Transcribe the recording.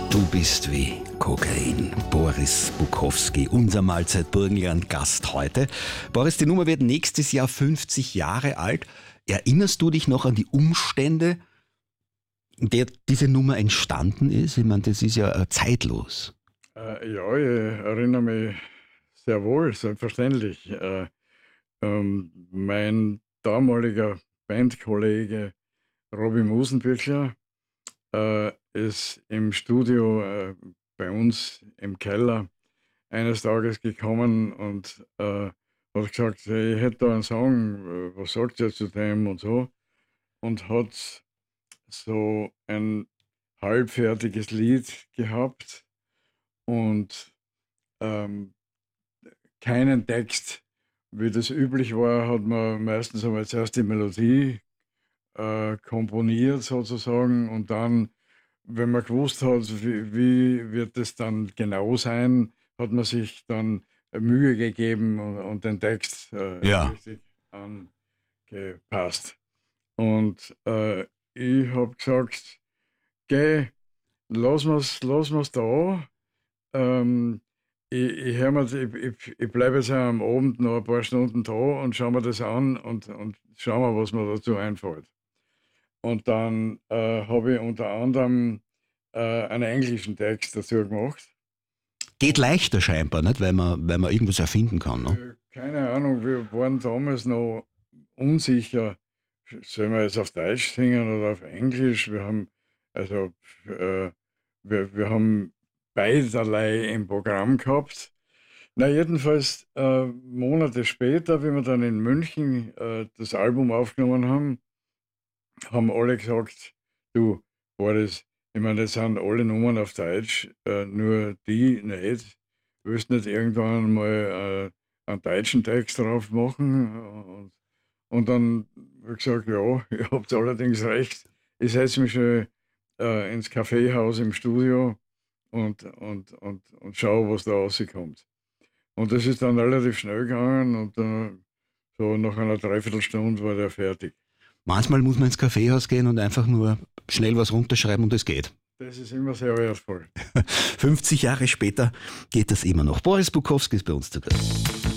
Du bist wie Kokain. Boris Bukowski, unser Mahlzeit-Burgenland-Gast heute. Boris, die Nummer wird nächstes Jahr 50 Jahre alt. Erinnerst du dich noch an die Umstände, in der diese Nummer entstanden ist? Ich meine, das ist ja zeitlos. Ja, ich erinnere mich sehr wohl, selbstverständlich. Mein damaliger Bandkollege Robby Musenbüchler ist im Studio bei uns im Keller eines Tages gekommen und hat gesagt, hey, ich hätte da einen Song, was sagt ihr zu dem und so. Und hat so ein halbfertiges Lied gehabt und ähm, keinen Text. Wie das üblich war, hat man meistens einmal zuerst die Melodie komponiert sozusagen und dann, wenn man gewusst hat, wie wird es dann genau sein, hat man sich dann Mühe gegeben und den Text Ja. richtig angepasst. Und ich habe gesagt, geh, lass mir's da. Ähm, ich bleibe jetzt am Abend noch ein paar Stunden da und schaue mir das an und schauen wir, was mir dazu einfällt. Und dann habe ich unter anderem einen englischen Text dazu gemacht. Geht leichter scheinbar, nicht? Weil man irgendwas erfinden kann. Ne? Keine Ahnung, wir waren damals noch unsicher, sollen wir jetzt auf Deutsch singen oder auf Englisch. Wir haben also wir haben beiderlei im Programm gehabt. Na, jedenfalls Monate später, wie wir dann in München das Album aufgenommen haben alle gesagt, du, Boris, ich meine, das sind alle Nummern auf Deutsch, nur die nicht. Willst nicht irgendwann mal einen deutschen Text drauf machen? Und dann habe ich gesagt, ja, ihr habt allerdings recht. Ich setze mich schon ins Kaffeehaus im Studio und schaue, was da rauskommt. Und das ist dann relativ schnell gegangen und so nach einer Dreiviertelstunde war der fertig. Manchmal muss man ins Kaffeehaus gehen und einfach nur schnell was runterschreiben und es geht. Das ist immer sehr wertvoll. 50 Jahre später geht das immer noch. Boris Bukowski ist bei uns zu Gast.